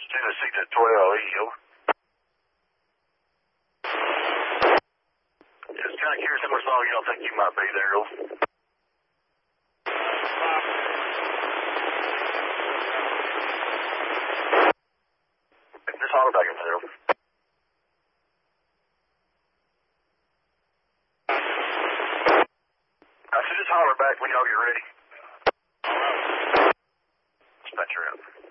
Tennessee to 12 E, over. Just kind of curious how much longer y'all think you might be there, over. Just holler back in there, over. I said just holler back when y'all get ready. Dispatcher out.